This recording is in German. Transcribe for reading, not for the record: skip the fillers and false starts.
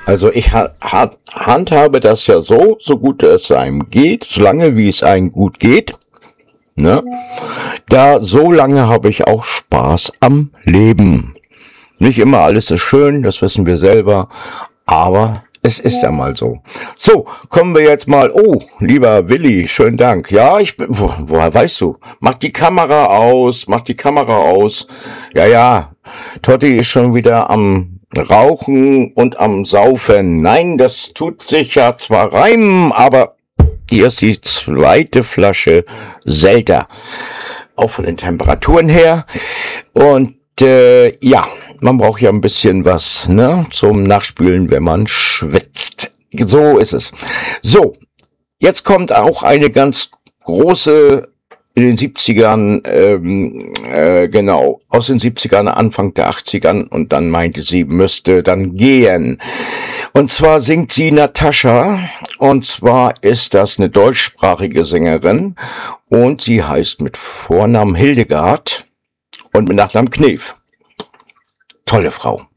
Also ich handhabe das ja so gut es einem geht, solange wie es einem gut geht. Ne? So lange habe ich auch Spaß am Leben. Nicht immer alles ist schön, das wissen wir selber, aber es ist einmal so. So, kommen wir jetzt mal. Oh, lieber Willi, schönen Dank. Ja, woher weißt du? Mach die Kamera aus. Ja, Totti ist schon wieder am Rauchen und am Saufen. Nein, das tut sich ja zwar reimen, aber hier ist die zweite Flasche Selter. Auch von den Temperaturen her. Und ja, man braucht ja ein bisschen was, ne, zum Nachspülen, wenn man schwitzt. So ist es. So, jetzt kommt auch eine ganz große in den 70ern, genau, aus den 70ern, Anfang der 80ern, und dann meinte sie, müsste dann gehen. Und zwar singt sie Natascha, und zwar ist das eine deutschsprachige Sängerin, und sie heißt mit Vornamen Hildegard und mit Nachnamen Knef. Tolle Frau.